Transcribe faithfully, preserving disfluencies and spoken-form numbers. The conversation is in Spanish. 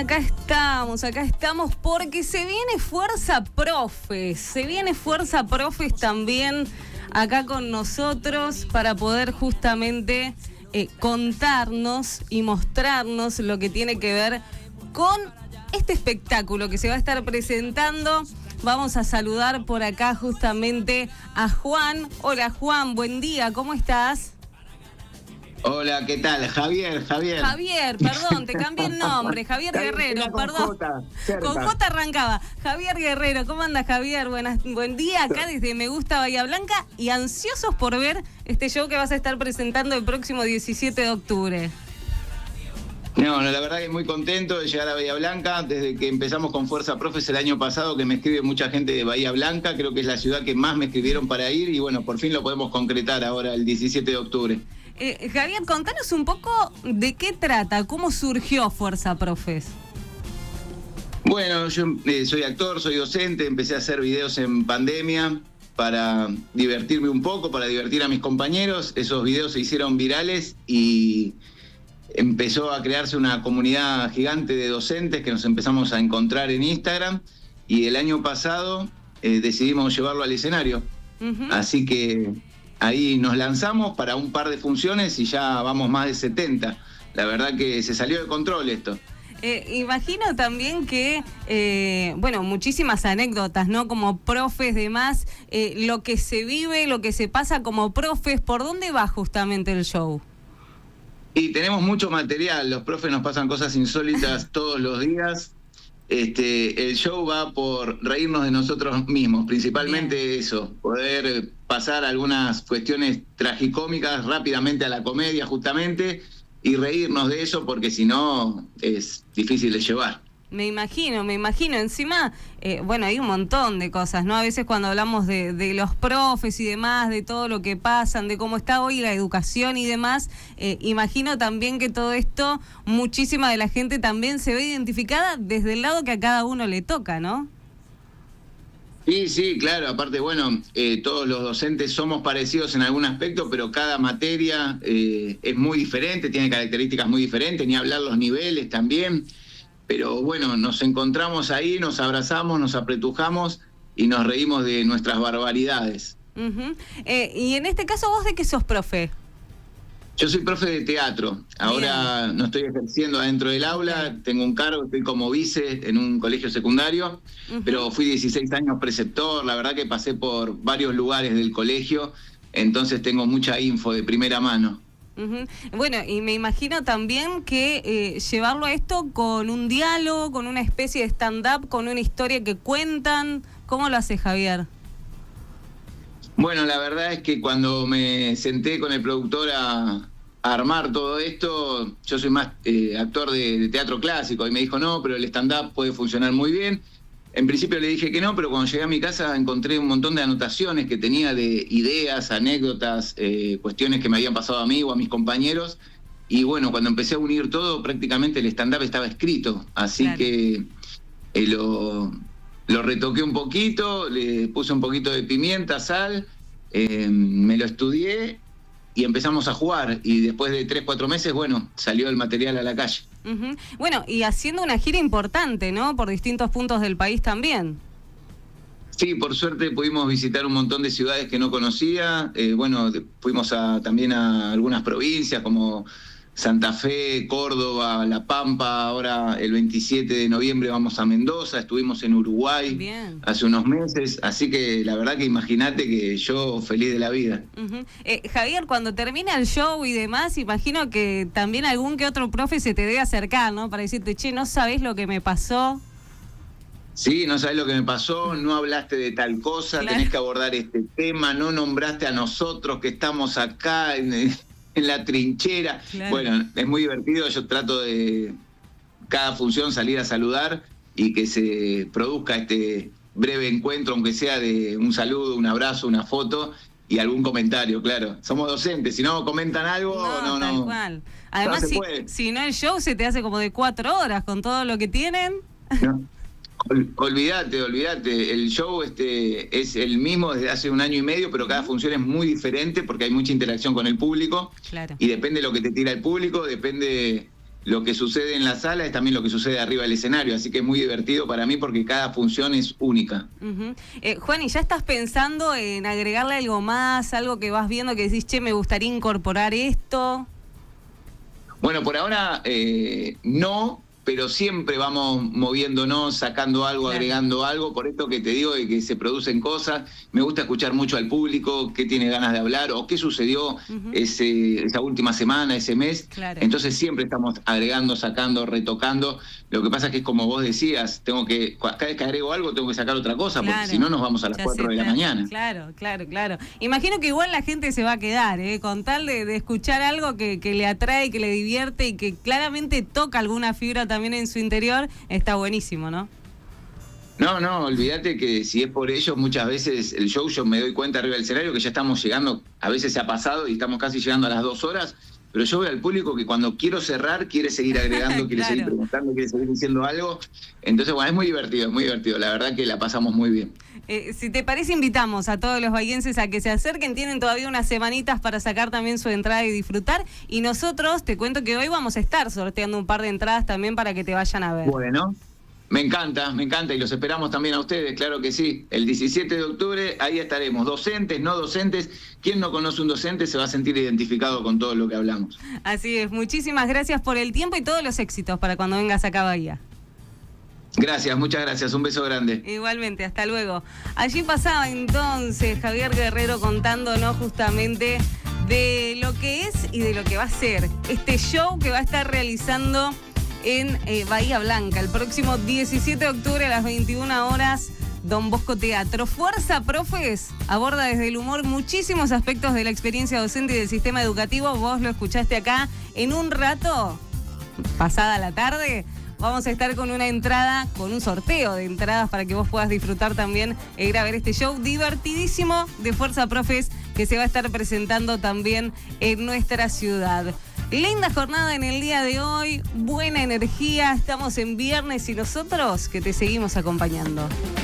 acá estamos, acá estamos porque se viene Fuerza Profes, se viene Fuerza Profes también acá con nosotros para poder justamente eh, contarnos y mostrarnos lo que tiene que ver con este espectáculo que se va a estar presentando. Vamos a saludar por acá justamente a Juan. Hola Juan, buen día, ¿cómo estás? Hola, ¿qué tal? Javier, Javier. Javier, perdón, te cambié el nombre. Javier Guerrero, con perdón. J, con J arrancaba. Javier Guerrero, ¿cómo andas, Javier? Buenas, buen día, acá desde Me Gusta Bahía Blanca y ansiosos por ver este show que vas a estar presentando el próximo diecisiete de octubre. No, no, la verdad que muy contento de llegar a Bahía Blanca. Desde que empezamos con Fuerza Profes el año pasado, que me escribe mucha gente de Bahía Blanca, creo que es la ciudad que más me escribieron para ir y bueno, por fin lo podemos concretar ahora el diecisiete de octubre. Eh, Javier, contanos un poco de qué trata, cómo surgió Fuerza Profes. Bueno, yo eh, soy actor, soy docente, empecé a hacer videos en pandemia para divertirme un poco, para divertir a mis compañeros. Esos videos se hicieron virales y empezó a crearse una comunidad gigante de docentes que nos empezamos a encontrar en Instagram y el año pasado eh, decidimos llevarlo al escenario. Uh-huh. Así que ahí nos lanzamos para un par de funciones y ya vamos más de setenta. La verdad que se salió de control esto. Eh, imagino también que, eh, bueno, muchísimas anécdotas, ¿no? Como profes, demás, eh, lo que se vive, lo que se pasa como profes, ¿por dónde va justamente el show? Y tenemos mucho material, los profes nos pasan cosas insólitas todos los días. Este, el show va por reírnos de nosotros mismos, principalmente Bien. Eso, poder pasar algunas cuestiones tragicómicas rápidamente a la comedia justamente y reírnos de eso porque si no es difícil de llevar. Me imagino, me imagino. Encima, eh, bueno, hay un montón de cosas, ¿no? A veces cuando hablamos de, de los profes y demás, de todo lo que pasan, de cómo está hoy la educación y demás, eh, imagino también que todo esto, muchísima de la gente también se ve identificada desde el lado que a cada uno le toca, ¿no? Sí, sí, claro. Aparte, bueno, eh, todos los docentes somos parecidos en algún aspecto, pero cada materia eh, es muy diferente, tiene características muy diferentes, ni hablar los niveles también. Pero bueno, nos encontramos ahí, nos abrazamos, nos apretujamos y nos reímos de nuestras barbaridades. Uh-huh. eh, y en este caso, ¿vos de qué sos profe? Yo soy profe de teatro. Ahora Bien. No estoy ejerciendo adentro del aula, Bien. Tengo un cargo, estoy como vice en un colegio secundario, uh-huh. pero fui dieciséis años preceptor, la verdad que pasé por varios lugares del colegio, entonces tengo mucha info de primera mano. Uh-huh. Bueno, y me imagino también que eh, llevarlo a esto con un diálogo, con una especie de stand-up, con una historia que cuentan. ¿Cómo lo hace Javier? Bueno, la verdad es que cuando me senté con el productor a, a armar todo esto, yo soy más eh, actor de, de teatro clásico, y me dijo no, pero el stand-up puede funcionar muy bien. En principio le dije que no, pero cuando llegué a mi casa encontré un montón de anotaciones que tenía de ideas, anécdotas, eh, cuestiones que me habían pasado a mí o a mis compañeros. Y bueno, cuando empecé a unir todo, prácticamente el stand-up estaba escrito. Así claro. que eh, lo, lo retoqué un poquito, le puse un poquito de pimienta, sal, eh, me lo estudié y empezamos a jugar. Y después de tres, cuatro meses, bueno, salió el material a la calle. Uh-huh. Bueno, y haciendo una gira importante, ¿no? Por distintos puntos del país también. Sí, por suerte pudimos visitar un montón de ciudades que no conocía. Eh, bueno, fuimos a, también a algunas provincias como Santa Fe, Córdoba, La Pampa. Ahora el veintisiete de noviembre vamos a Mendoza. Estuvimos en Uruguay Bien. Hace unos meses. Así que la verdad que imagínate que yo feliz de la vida. Uh-huh. eh, Javier, cuando termina el show y demás, imagino que también algún que otro profe se te debe acercar, ¿no? Para decirte, che, ¿no sabés lo que me pasó? Sí, no sabés lo que me pasó, no hablaste de tal cosa, claro. Tenés que abordar este tema, no nombraste a nosotros que estamos acá en, en la trinchera. Claro. Bueno, es muy divertido, yo trato de cada función salir a saludar y que se produzca este breve encuentro, aunque sea de un saludo, un abrazo, una foto y algún comentario, claro. Somos docentes, si no comentan algo, no, no. Tal no, cual. Además, no si, si no el show se te hace como de cuatro horas con todo lo que tienen. No. Ol, olvídate, olvídate, el show este es el mismo desde hace un año y medio, pero cada función es muy diferente porque hay mucha interacción con el público. Claro. Y depende de lo que te tira el público, depende lo que sucede en la sala es también lo que sucede arriba del escenario, así que es muy divertido para mí porque cada función es única. Uh-huh. eh, Juan, ¿y ya estás pensando en agregarle algo más, algo que vas viendo que decís, che, me gustaría incorporar esto? Bueno, por ahora eh, no, pero siempre vamos moviéndonos, sacando algo, claro, agregando algo, por esto que te digo de que se producen cosas. Me gusta escuchar mucho al público, qué tiene ganas de hablar o qué sucedió uh-huh. ese, esa última semana, ese mes. Claro. Entonces siempre estamos agregando, sacando, retocando. Lo que pasa es que es como vos decías, tengo que cada vez que agrego algo tengo que sacar otra cosa, claro, porque si no nos vamos a las cuatro de la mañana. Claro, claro, claro. Imagino que igual la gente se va a quedar, ¿eh? Con tal de, de escuchar algo que, que le atrae, que le divierte y que claramente toca alguna fibra también en su interior, está buenísimo, ¿no? No, no, olvídate que si es por ellos, muchas veces el show yo me doy cuenta arriba del escenario que ya estamos llegando, a veces se ha pasado y estamos casi llegando a las dos horas, pero yo veo al público que cuando quiero cerrar quiere seguir agregando, quiere claro. seguir preguntando, quiere seguir diciendo algo. Entonces, bueno, es muy divertido, es muy divertido. La verdad que la pasamos muy bien. Eh, si te parece, invitamos a todos los bahienses a que se acerquen. Tienen todavía unas semanitas para sacar también su entrada y disfrutar. Y nosotros, te cuento que hoy vamos a estar sorteando un par de entradas también para que te vayan a ver. Bueno. Me encanta, me encanta y los esperamos también a ustedes, claro que sí. El diecisiete de octubre ahí estaremos, docentes, no docentes. Quien no conoce un docente se va a sentir identificado con todo lo que hablamos. Así es, muchísimas gracias por el tiempo y todos los éxitos para cuando vengas acá a Bahía. Gracias, muchas gracias, un beso grande. Igualmente, hasta luego. Allí pasaba entonces Javier Guerrero contándonos justamente de lo que es y de lo que va a ser este show que va a estar realizando en eh, Bahía Blanca el próximo diecisiete de octubre a las veintiuna horas, Don Bosco Teatro. Fuerza Profes aborda desde el humor muchísimos aspectos de la experiencia docente y del sistema educativo. Vos lo escuchaste acá. En un rato, pasada la tarde, vamos a estar con una entrada, con un sorteo de entradas para que vos puedas disfrutar también e ir a ver este show divertidísimo de Fuerza Profes que se va a estar presentando también en nuestra ciudad. Linda jornada en el día de hoy, buena energía, estamos en viernes y nosotros que te seguimos acompañando.